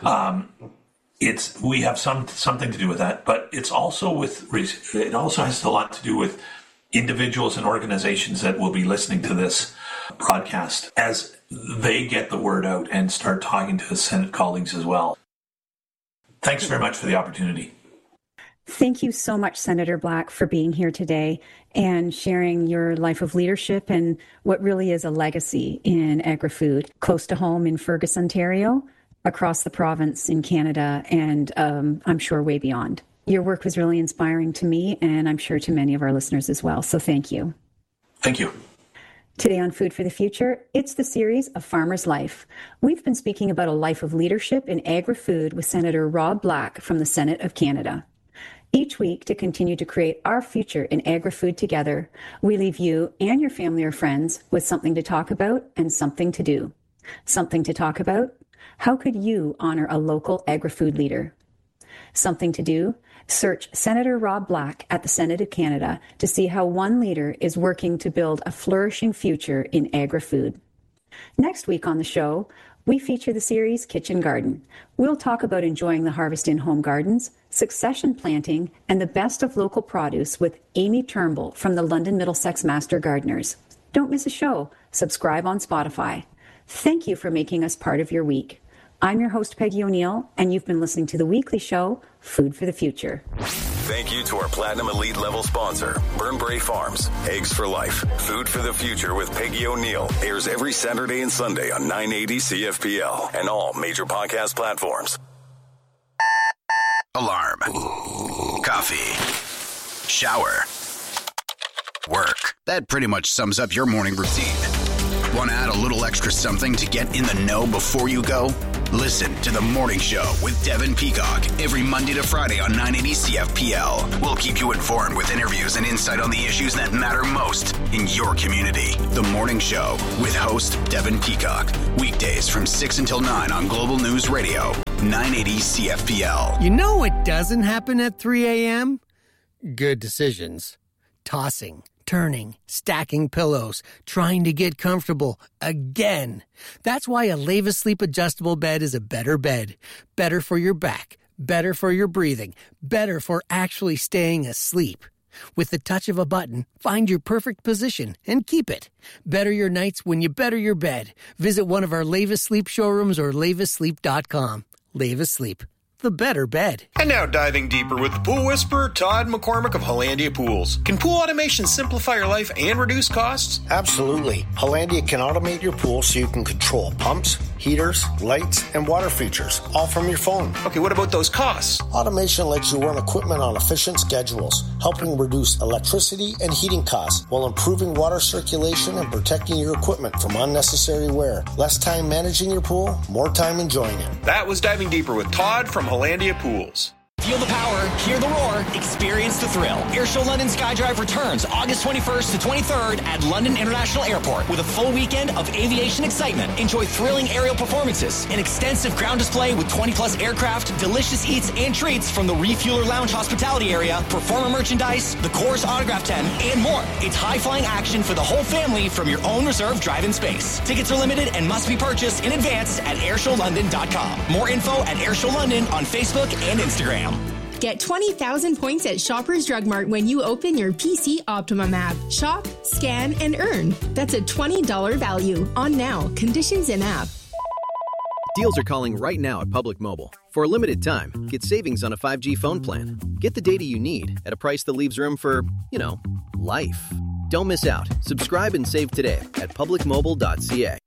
We have something to do with that, but it also has a lot to do with individuals and organizations that will be listening to this broadcast as they get the word out and start talking to the Senate colleagues as well. Thanks very much for the opportunity. Thank you so much, Senator Black, for being here today and sharing your life of leadership and what really is a legacy in agri-food, close to home in Fergus, Ontario, across the province in Canada, and I'm sure way beyond. Your work was really inspiring to me, and I'm sure to many of our listeners as well. So thank you. Thank you. Today on Food for the Future, it's the series A Farmer's Life. We've been speaking about a life of leadership in agri-food with Senator Rob Black from the Senate of Canada. Each week, to continue to create our future in agri-food together, we leave you and your family or friends with something to talk about and something to do. Something to talk about? How could you honor a local agri-food leader? Something to do? Search Senator Rob Black at the Senate of Canada to see how one leader is working to build a flourishing future in agri-food. Next week on the show, we feature the series Kitchen Garden. We'll talk about enjoying the harvest in home gardens, succession planting, and the best of local produce with Amy Turnbull from the London Middlesex Master Gardeners. Don't miss a show. Subscribe on Spotify. Thank you for making us part of your week. I'm your host, Peggy O'Neill, and you've been listening to the weekly show, Food for the Future. Thank you to our Platinum Elite level sponsor, Burnbrae Farms. Eggs for life. Food for the future with Peggy O'Neill. Airs every Saturday and Sunday on 980 CFPL and all major podcast platforms. Alarm. Coffee. Shower. Work. That pretty much sums up your morning routine. Want to add a little extra something to get in the know before you go? Listen to The Morning Show with Devin Peacock every Monday to Friday on 980 CFPL. We'll keep you informed with interviews and insight on the issues that matter most in your community. The Morning Show with host Devin Peacock. Weekdays from 6 until 9 on Global News Radio, 980 CFPL. You know what doesn't happen at 3 a.m.? Good decisions. Tossing, turning, stacking pillows, trying to get comfortable again. That's why a Leva Sleep adjustable bed is a better bed. Better for your back, better for your breathing, better for actually staying asleep. With the touch of a button, find your perfect position and keep it. Better your nights when you better your bed. Visit one of our Leva Sleep showrooms or levasleep.com. Leva Sleep. The better bed. And now diving deeper with the Pool Whisperer, Todd McCormick of Hollandia Pools. Can pool automation simplify your life and reduce costs? Absolutely. Hollandia can automate your pool so you can control pumps, heaters, lights, and water features, all from your phone. Okay, what about those costs? Automation lets you run equipment on efficient schedules, helping reduce electricity and heating costs while improving water circulation and protecting your equipment from unnecessary wear. Less time managing your pool, more time enjoying it. That was Diving Deeper with Todd from Hollandia Pools. Feel the power, hear the roar, experience the thrill. Airshow London Skydrive returns August 21st to 23rd at London International Airport with a full weekend of aviation excitement. Enjoy thrilling aerial performances, an extensive ground display with 20-plus aircraft, delicious eats and treats from the Refueler Lounge hospitality area, performer merchandise, the Coors Autograph Tent, and more. It's high-flying action for the whole family from your own reserved drive-in space. Tickets are limited and must be purchased in advance at airshowlondon.com. More info at Airshow London on Facebook and Instagram. Get 20,000 points at Shoppers Drug Mart when you open your PC Optimum app. Shop, scan, and earn. That's a $20 value. On now. Conditions in app. Deals are calling right now at Public Mobile. For a limited time, get savings on a 5G phone plan. Get the data you need at a price that leaves room for, life. Don't miss out. Subscribe and save today at publicmobile.ca.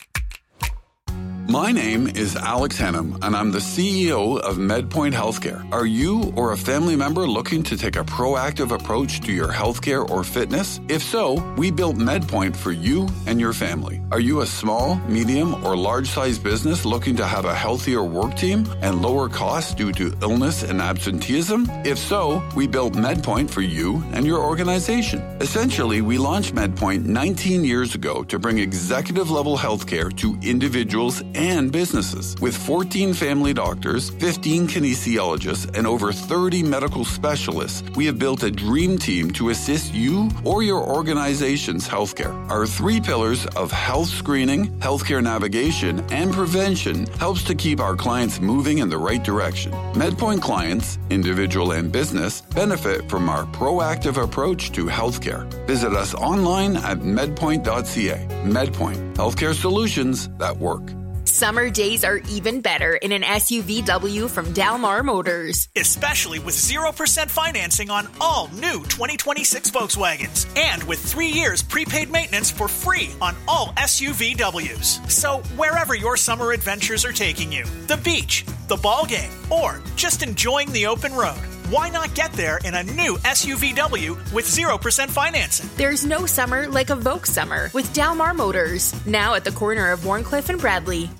My name is Alex Hennum, and I'm the CEO of MedPoint Healthcare. Are you or a family member looking to take a proactive approach to your healthcare or fitness? If so, we built MedPoint for you and your family. Are you a small, medium, or large-sized business looking to have a healthier work team and lower costs due to illness and absenteeism? If so, we built MedPoint for you and your organization. Essentially, we launched MedPoint 19 years ago to bring executive-level healthcare to individuals and businesses. With 14 family doctors, 15 kinesiologists, and over 30 medical specialists, we have built a dream team to assist you or your organization's healthcare. Our 3 pillars of health screening, healthcare navigation, and prevention helps to keep our clients moving in the right direction. MedPoint clients, individual and business, benefit from our proactive approach to healthcare. Visit us online at medpoint.ca. MedPoint, healthcare solutions that work. Summer days are even better in an SUVW from Dalmar Motors. Especially with 0% financing on all new 2026 Volkswagens. And with 3 years prepaid maintenance for free on all SUVWs. So wherever your summer adventures are taking you, the beach, the ball game, or just enjoying the open road, why not get there in a new SUVW with 0% financing? There's no summer like a Volks summer with Dalmar Motors. Now at the corner of Warncliffe and Bradley.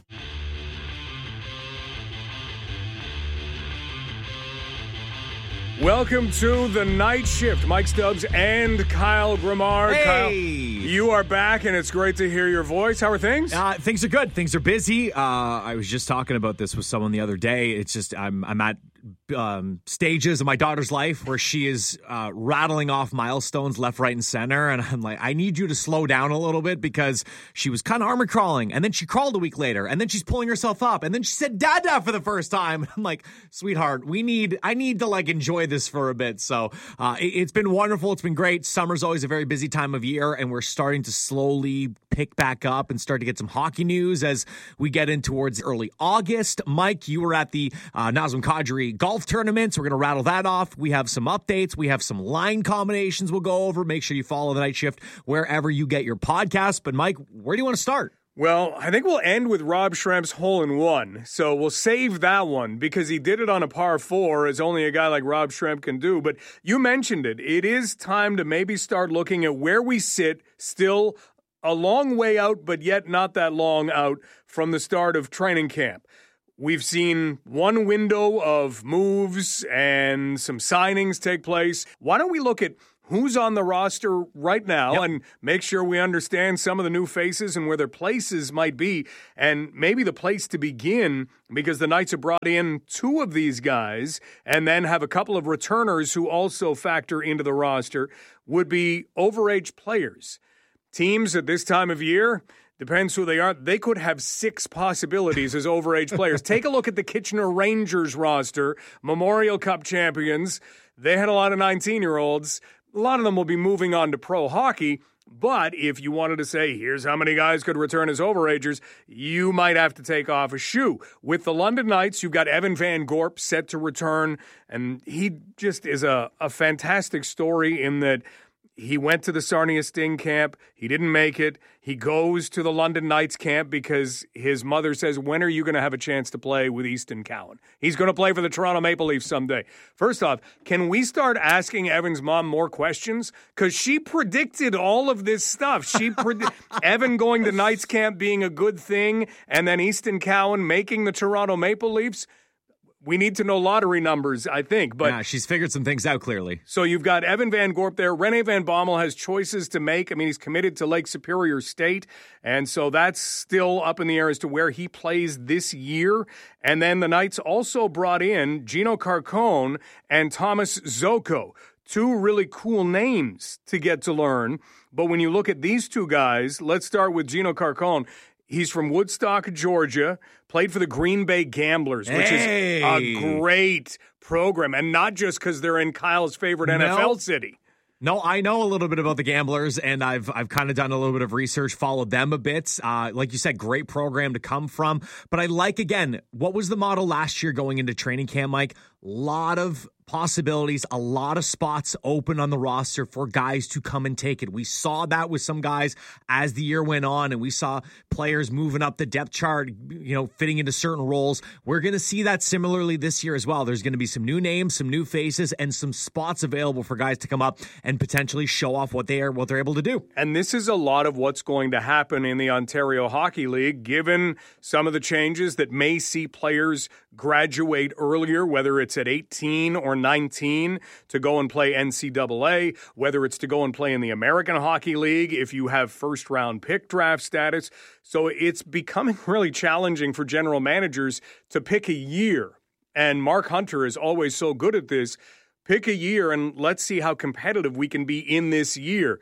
Welcome to the night shift. Mike Stubbs and Kyle Grimard. Hey! Kyle, you are back, and it's great to hear your voice. How are things? Things are good. Things are busy. I was just talking about this with someone the other day. It's just I'm at stages of my daughter's life where she is rattling off milestones left, right, and center, and I'm like, I need you to slow down a little bit because she was kind of armor crawling, and then she crawled a week later, and then she's pulling herself up, and then she said "Dada" for the first time. I'm like, sweetheart, I need to like enjoy this for a bit. So it's been wonderful. It's been great. Summer's always a very busy time of year, and we're starting to slowly pick back up and start to get some hockey news as we get in towards early August. Mike, you were at the Nazem Kadri Golf golf tournaments. We're going to rattle that off. We have some updates. We have some line combinations we'll go over. Make sure you follow The Night Shift wherever you get your podcast. But, Mike, where do you want to start? Well, I think we'll end with Rob Schrempf's hole-in-one. So we'll save that one because he did it on a par 4, as only a guy like Rob Schrempf can do. But you mentioned it. It is time to maybe start looking at where we sit, still a long way out, but yet not that long out from the start of training camp. We've seen one window of moves and some signings take place. Why don't we look at who's on the roster right now and make sure we understand some of the new faces and where their places might be, and maybe the place to begin, because the Knights have brought in 2 of these guys and then have a couple of returners who also factor into the roster, would be overage players. Teams at this time of year, depends who they are, they could have 6 possibilities as overage players. Take a look at the Kitchener Rangers roster, Memorial Cup champions. They had a lot of 19-year-olds. A lot of them will be moving on to pro hockey, but if you wanted to say, here's how many guys could return as overagers, you might have to take off a shoe. With the London Knights, you've got Evan Van Gorp set to return, and he just is a fantastic story in that he went to the Sarnia Sting camp. He didn't make it. He goes to the London Knights camp because his mother says, when are you going to have a chance to play with Easton Cowan? He's going to play for the Toronto Maple Leafs someday. First off, can we start asking Evan's mom more questions? Because she predicted all of this stuff. She Evan going to Knights camp being a good thing, and then Easton Cowan making the Toronto Maple Leafs. We need to know lottery numbers, I think. But yeah, she's figured some things out clearly. So you've got Evan Van Gorp there. Rene Van Bommel has choices to make. I mean, he's committed to Lake Superior State, and so that's still up in the air as to where he plays this year. And then the Knights also brought in Gino Carcone and Thomas Zoko, 2 really cool names to get to learn. But when you look at these 2 guys, let's start with Gino Carcone. He's from Woodstock, Georgia, played for the Green Bay Gamblers, which is a great program, and not just because they're in Kyle's favorite NFL city. No, I know a little bit about the Gamblers, and I've kind of done a little bit of research, followed them a bit. Like you said, great program to come from. But I like, again, what was the model last year going into training camp, Mike? A lot of possibilities, a lot of spots open on the roster for guys to come and take it. We saw that with some guys as the year went on, and we saw players moving up the depth chart, fitting into certain roles. We're going to see that similarly this year as well. There's going to be some new names, some new faces, and some spots available for guys to come up and potentially show off what they're able to do. And this is a lot of what's going to happen in the Ontario Hockey League, given some of the changes that may see players graduate earlier, whether it's at 18 or 19 to go and play NCAA, whether it's to go and play in the American Hockey League if you have first-round pick draft status. So it's becoming really challenging for general managers to pick a year. And Mark Hunter is always so good at this. Pick a year and let's see how competitive we can be in this year.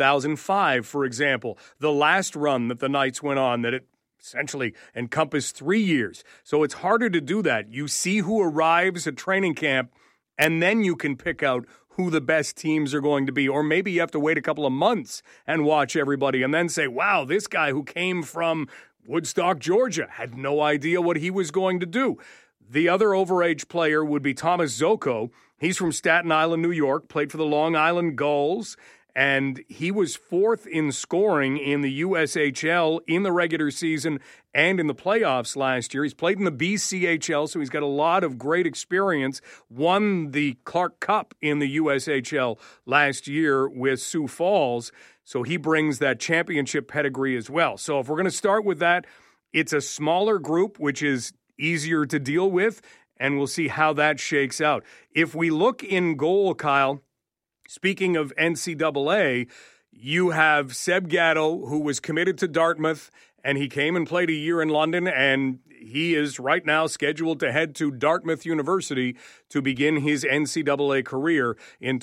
2005, for example, the last run that the Knights went on, that it essentially encompassed 3 years. So it's harder to do that. You see who arrives at training camp, and then you can pick out who the best teams are going to be. Or maybe you have to wait a couple of months and watch everybody and then say, wow, this guy who came from Woodstock, Georgia, had no idea what he was going to do. The other overage player would be Thomas Zoko. He's from Staten Island, New York, played for the Long Island Gulls, and he was 4th in scoring in the USHL in the regular season and in the playoffs last year. He's played in the BCHL, so he's got a lot of great experience. Won the Clark Cup in the USHL last year with Sioux Falls, so he brings that championship pedigree as well. So if we're going to start with that, it's a smaller group, which is easier to deal with, and we'll see how that shakes out. If we look in goal, Kyle, speaking of NCAA, you have Seb Gatto, who was committed to Dartmouth, and he came and played a year in London, and he is right now scheduled to head to Dartmouth University to begin his NCAA career in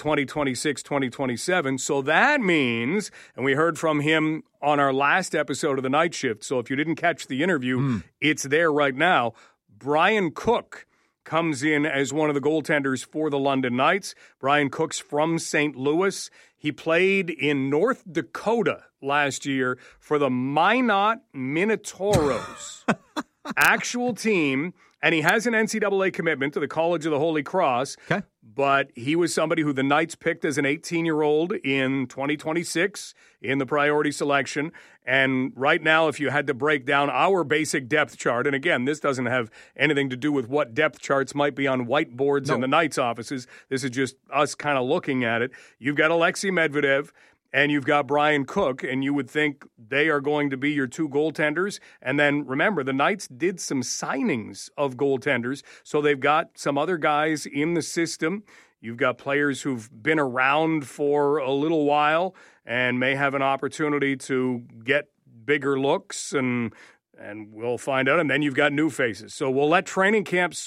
2026-2027. So that means, and we heard from him on our last episode of The Night Shift, so if you didn't catch the interview, it's there right now. Brian Cook comes in as one of the goaltenders for the London Knights. Brian Cook's from St. Louis. He played in North Dakota last year for the Minot Minotauros, actual team And he has an NCAA commitment to the College of the Holy Cross. Okay. But he was somebody who the Knights picked as an 18-year-old in 2026 in the priority selection. And right now, if you had to break down our basic depth chart, and again, this doesn't have anything to do with what depth charts might be on whiteboards in the Knights offices. This is just us kind of looking at it. You've got Alexei Medvedev, and you've got Brian Cook, and you would think they are going to be your two goaltenders. And then remember, the Knights did some signings of goaltenders, so they've got some other guys in the system. You've got players who've been around for a little while and may have an opportunity to get bigger looks, and we'll find out. And then you've got new faces. So we'll let training camps